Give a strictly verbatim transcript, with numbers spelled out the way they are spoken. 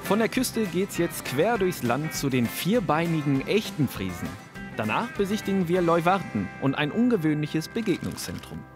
Von der Küste geht's jetzt quer durchs Land zu den vierbeinigen echten Friesen. Danach besichtigen wir Leuwarten und ein ungewöhnliches Begegnungszentrum.